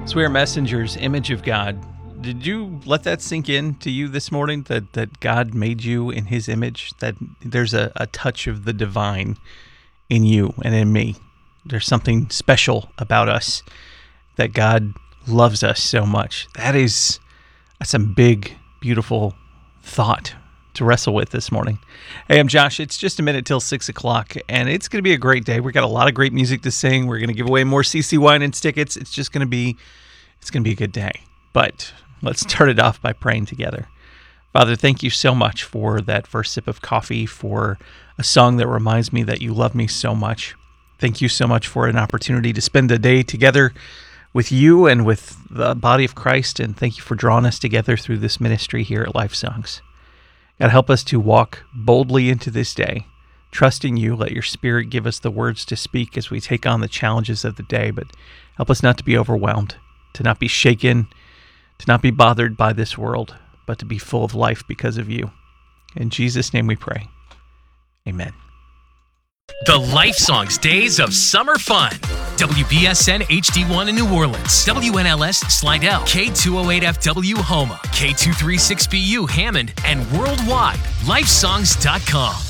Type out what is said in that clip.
So we are messengers, image of God. Did you let that sink in to you this morning, that God made you in his image, that there's a touch of the divine in you and in me? There's something special about us, that God loves us so much. That's a big, beautiful thought to wrestle with this morning. Hey, I'm Josh. It's just a minute till 6 o'clock, and it's going to be a great day. We've got a lot of great music to sing. We're going to give away more CC Winans tickets. It's going to be a good day. But let's start it off by praying together. Father, thank you so much for that first sip of coffee, for a song that reminds me that you love me so much. Thank you so much for an opportunity to spend a day together with you and with the body of Christ, and thank you for drawing us together through this ministry here at Life Songs. God, help us to walk boldly into this day, trusting you. Let your Spirit give us the words to speak as we take on the challenges of the day, but help us not to be overwhelmed, to not be shaken, to not be bothered by this world, but to be full of life because of you. In Jesus' name we pray. Amen. The Life Songs Days of Summer Fun. WBSN HD1 in New Orleans, WNLS Slidell, K208FW Houma, K236BU Hammond, and worldwide, lifesongs.com.